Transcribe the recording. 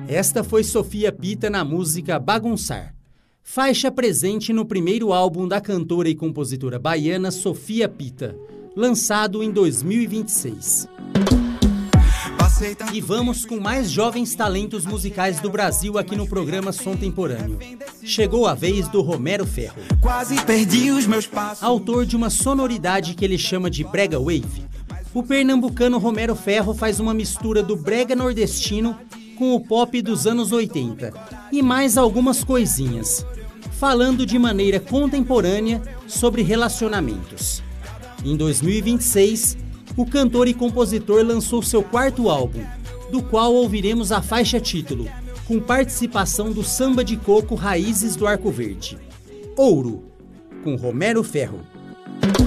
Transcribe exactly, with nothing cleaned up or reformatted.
Esta foi Sofia Pita na música Bagunçar, faixa presente no primeiro álbum da cantora e compositora baiana Sofia Pita, lançado em dois mil e vinte e seis. E vamos com mais jovens talentos musicais do Brasil aqui no programa Som Temporâneo. Chegou a vez do Romero Ferro. Quase perdi os meus passos. Autor de uma sonoridade que ele chama de brega wave, o pernambucano Romero Ferro faz uma mistura do brega nordestino com o pop dos anos oitenta e mais algumas coisinhas, falando de maneira contemporânea sobre relacionamentos. Em dois mil e vinte e seis, o cantor e compositor lançou seu quarto álbum, do qual ouviremos a faixa título, com participação do samba de coco Raízes do Arco Verde. Ouro, com Romero Ferro.